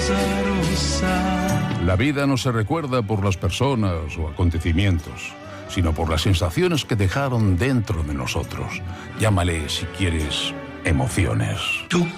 La vida no se recuerda por las personas o acontecimientos, sino por las sensaciones que dejaron dentro de nosotros. Llámale, si quieres, emociones.